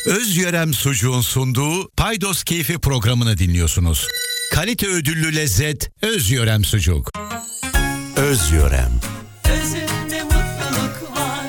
Özyörem Sucuğun sunduğu Paydos Keyfi programını dinliyorsunuz. Kalite ödüllü lezzet Özyörem Sucuk. Özyörem. Özünde mutluluk var.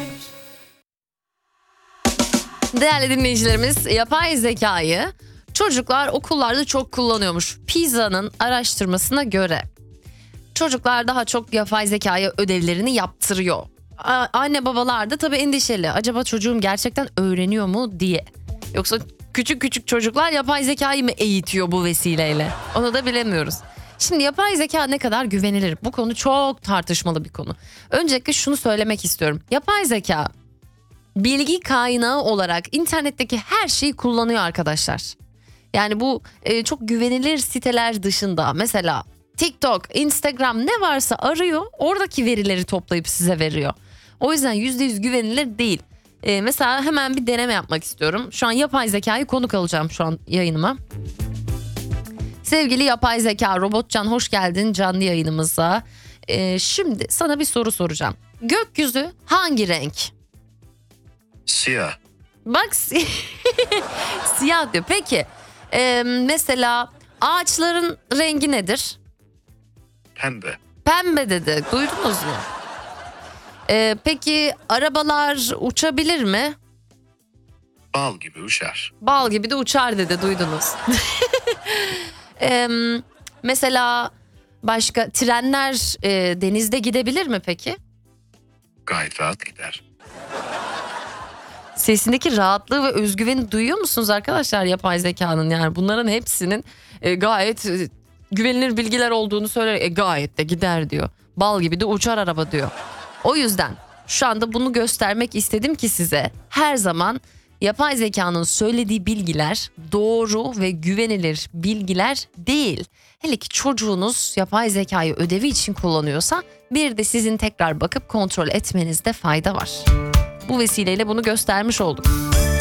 Değerli dinleyicilerimiz, yapay zekayı çocuklar okullarda çok kullanıyormuş. PISA'nın araştırmasına göre çocuklar daha çok yapay zekaya ödevlerini yaptırıyor. Anne babalar da tabii endişeli. Acaba çocuğum gerçekten öğreniyor mu diye. Yoksa küçük çocuklar yapay zekayı mı eğitiyor bu vesileyle? Onu da bilemiyoruz. Şimdi yapay zeka ne kadar güvenilir? Bu konu çok tartışmalı bir konu. Öncelikle şunu söylemek istiyorum. Yapay zeka bilgi kaynağı olarak internetteki her şeyi kullanıyor arkadaşlar. Yani bu çok güvenilir siteler dışında mesela TikTok, Instagram ne varsa arıyor, oradaki verileri toplayıp size veriyor. O yüzden %100 güvenilir değil. Mesela hemen bir deneme yapmak istiyorum. Şu an yapay zekayı konuk alacağım şu an yayınıma. Sevgili yapay zeka Robotcan, hoş geldin canlı yayınımıza. Şimdi sana bir soru soracağım. Gökyüzü hangi renk? Siyah. Bak siyah diyor. Peki mesela ağaçların rengi nedir? Pembe. Pembe dedi. Duydunuz mu? Peki arabalar uçabilir mi? Bal gibi uçar. Bal gibi de uçar dedi. Duydunuz. Mesela başka trenler denizde gidebilir mi peki? Gayet rahat gider. Sesindeki rahatlığı ve özgüveni duyuyor musunuz arkadaşlar yapay zekanın? Yani bunların hepsinin gayet güvenilir bilgiler olduğunu söylüyor. Gayet de gider diyor. Bal gibi de uçar araba diyor. O yüzden şu anda bunu göstermek istedim ki size her zaman yapay zekanın söylediği bilgiler doğru ve güvenilir bilgiler değil. Hele ki çocuğunuz yapay zekayı ödevi için kullanıyorsa bir de sizin tekrar bakıp kontrol etmenizde fayda var. Bu vesileyle bunu göstermiş olduk.